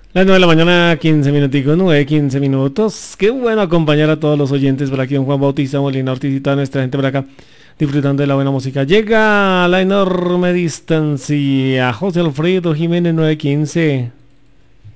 Las 9 de la mañana, 15 minuticos, 9, 15 minutos. Qué bueno acompañar a todos los oyentes por aquí, don Juan Bautista Molina Ortiz y toda nuestra gente por acá, disfrutando de la buena música. Llega a la enorme distancia José Alfredo Jiménez 915.